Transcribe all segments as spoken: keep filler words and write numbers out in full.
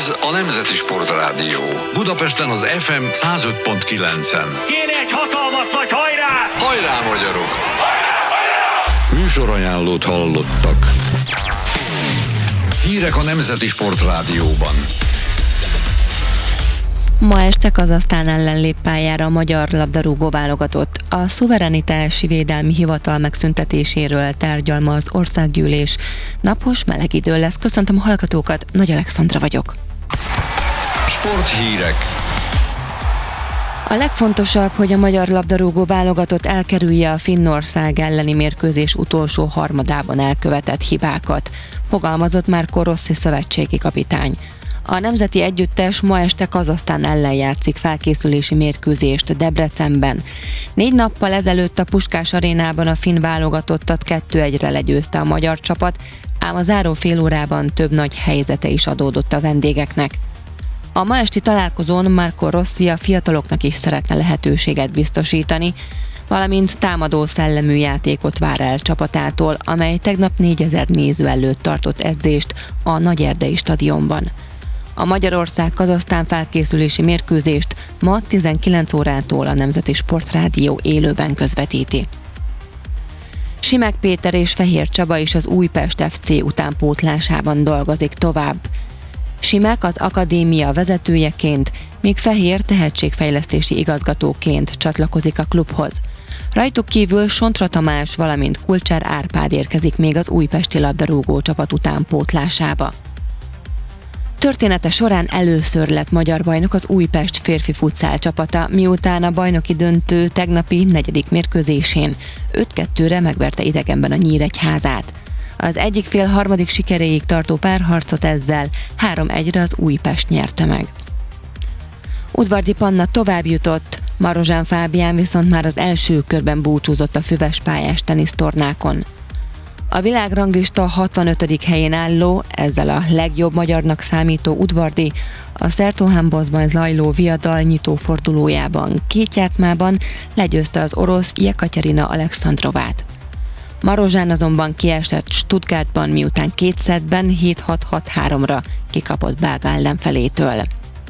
Ez a Nemzeti Sportrádió. Budapesten az ef em száz öt pont kilencen. Kéne egy hatalmas nagy hajrá! Hajrá, magyarok! Hajrá, hajrá! Műsorajánlót hallottak. Hírek a Nemzeti Sportrádióban. Ma este Kazahsztán ellen lép pályára a magyar labdarúgó válogatott. A szuverenitási védelmi hivatal megszüntetéséről tárgyal ma az országgyűlés. Napos, meleg idő lesz. Köszöntöm a hallgatókat, Nagy Alexandra vagyok. Sporthírek. A legfontosabb, hogy a magyar labdarúgó válogatott elkerülje a Finnország elleni mérkőzés utolsó harmadában elkövetett hibákat, fogalmazott Marco Rossi szövetségi kapitány. A nemzeti együttes ma este Kazahsztán ellen játszik felkészülési mérkőzést Debrecenben. Négy nappal ezelőtt a Puskás arénában a finn válogatottat kettő egyre legyőzte a magyar csapat, ám a záró fél órában több nagy helyzete is adódott a vendégeknek. A ma esti találkozón Marco Rossi a fiataloknak is szeretne lehetőséget biztosítani, valamint támadó szellemű játékot vár el csapatától, amely tegnap négyezer néző előtt tartott edzést a Nagyerdei stadionban. A Magyarország-Kazahsztán felkészülési mérkőzést ma tizenkilenc órától a Nemzeti Sportrádió élőben közvetíti. Simek Péter és Fehér Csaba is az Újpest ef cé utánpótlásában dolgozik tovább. Simek az akadémia vezetőjeként, míg Fehér tehetségfejlesztési igazgatóként csatlakozik a klubhoz. Rajtuk kívül Sontra Tamás, valamint Kulcsár Árpád érkezik még az újpesti labdarúgó csapat utánpótlásába. Története során először lett magyar bajnok az Újpest férfi futszál csapata, miután a bajnoki döntő tegnapi negyedik mérkőzésén öt kettőre megverte idegenben a Nyíregyházát. Az egyik fél harmadik sikeréig tartó párharcot ezzel három egyre az Újpest nyerte meg. Udvardi Panna tovább jutott, Marozsán Fábián viszont már az első körben búcsúzott a füves pályás tenisztornákon. A világranglista hatvanötödik helyén álló, ezzel a legjobb magyarnak számító Udvardi a Szertóhámboszban zajló viadal nyitó fordulójában két játszmában legyőzte az orosz Jekaterina Alexandrovát. Marozsán azonban kiesett Stuttgartban, miután két szettben hét hat hat háromra kikapott belga ellenfelétől.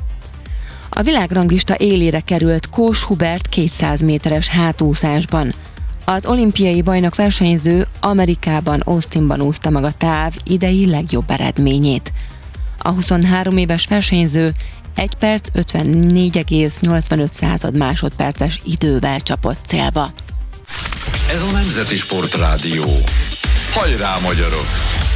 A világranglista élére került Kós Hubert kétszáz méteres hátúszásban. Az olimpiai bajnok versenyző Amerikában, Austinban úszta meg a táv idei legjobb eredményét. A huszonhárom éves versenyző egy perc ötvennégy egész nyolcvanöt század másodperces idővel csapott célba. Ez a Nemzeti Sportrádió. Hajrá, magyarok!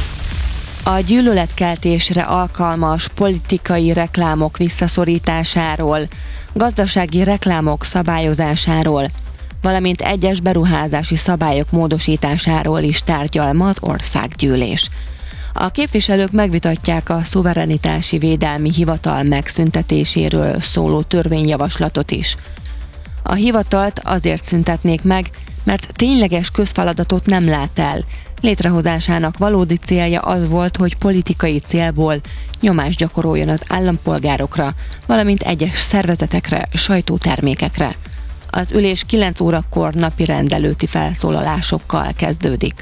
A gyűlöletkeltésre alkalmas politikai reklámok visszaszorításáról, gazdasági reklámok szabályozásáról, valamint egyes beruházási szabályok módosításáról is tárgyal ma az országgyűlés. A képviselők megvitatják a szuverenitási védelmi hivatal megszüntetéséről szóló törvényjavaslatot is. A hivatalt azért szüntetnék meg, mert tényleges közfeladatot nem lát el. Létrehozásának valódi célja az volt, hogy politikai célból nyomást gyakoroljon az állampolgárokra, valamint egyes szervezetekre, sajtótermékekre. Az ülés kilenc órakor napi rendelőti felszólalásokkal kezdődik.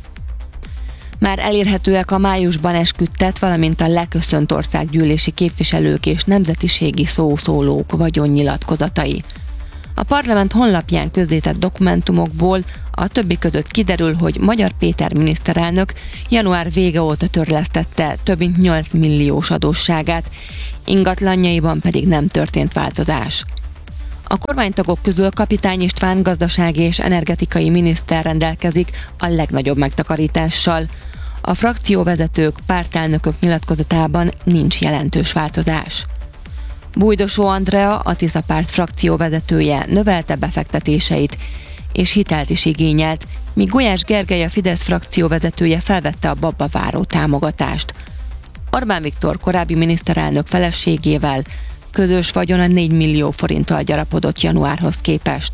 Már elérhetőek a májusban esküdtet, valamint a leköszönt országgyűlési képviselők és nemzetiségi szószólók vagyonnyilatkozatai. A parlament honlapján közzétett dokumentumokból a többi között kiderül, hogy Magyar Péter miniszterelnök január vége óta törlesztette több mint nyolc milliós adósságát, ingatlanjaiban pedig nem történt változás. A kormánytagok közül Kapitány István gazdasági és energetikai miniszter rendelkezik a legnagyobb megtakarítással. A frakcióvezetők, pártelnökök nyilatkozatában nincs jelentős változás. Bújdosó Andrea, a Tisza Párt frakcióvezetője növelte befektetéseit és hitelt is igényelt, míg Gulyás Gergely, a Fidesz frakcióvezetője felvette a babba váró támogatást. Orbán Viktor korábbi miniszterelnök feleségével közös vagyona négy millió forinttal gyarapodott januárhoz képest.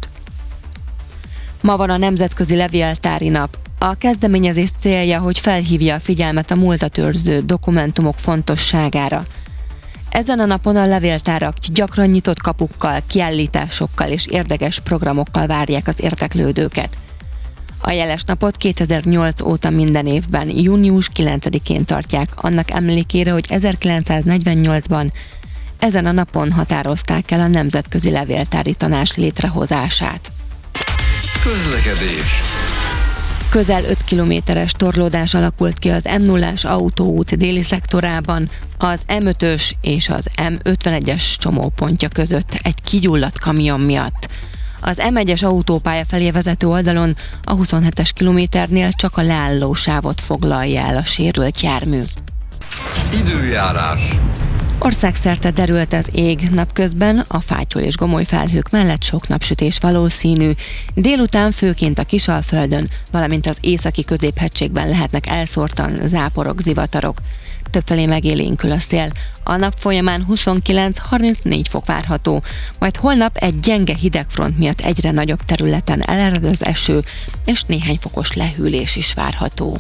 Ma van a Nemzetközi Levéltári Nap. A kezdeményezés célja, hogy felhívja a figyelmet a múltat őrző dokumentumok fontosságára. Ezen a napon a levéltárak gyakran nyitott kapukkal, kiállításokkal és érdekes programokkal várják az érdeklődőket. A jeles napot kétezer-nyolc óta minden évben, június kilencedikén tartják, annak emlékére, hogy ezerkilencszáznegyvennyolcban ezen a napon határozták el a nemzetközi levéltári tanács létrehozását. Közlekedés. Közel öt kilométeres torlódás alakult ki az em nullás autóút déli szektorában, az em ötös és az em ötvenegyes csomópontja között egy kigyulladt kamion miatt. Az em egyes autópálya felé vezető oldalon a huszonhetes kilométernél csak a leálló sávot foglalja el a sérült jármű. Időjárás. Országszerte derült az ég, napközben a fátyol és gomoly felhők mellett sok napsütés valószínű. Délután főként a Kisalföldön, valamint az északi középhegységben lehetnek elszórtan záporok, zivatarok. Többfelé megélénkül a szél. A nap folyamán huszonkilenc-harmincnégy fok várható, majd holnap egy gyenge hidegfront miatt egyre nagyobb területen elered az eső, és néhány fokos lehűlés is várható.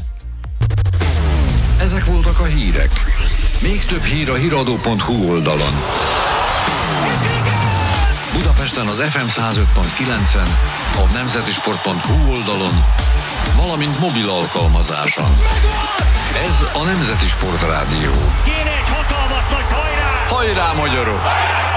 Ezek voltak a hírek. Még több hír a híradó pont hu oldalon. Budapesten az ef em száz öt pont kilencen, a nemzetisport pont hu oldalon, valamint mobil alkalmazáson. Ez a Nemzeti Sportrádió. Kéne egy hatalmas nagy hajrá! Hajrá, magyarok!